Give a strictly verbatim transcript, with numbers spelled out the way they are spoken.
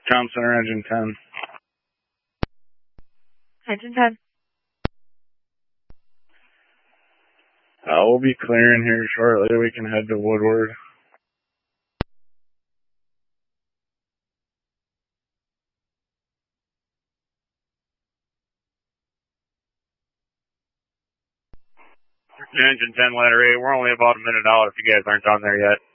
Tom Center, engine ten. Engine ten. Uh, we'll be clearing here shortly. We can head to Woodward. Engine ten, letter A. We're only about a minute out if you guys aren't on there yet.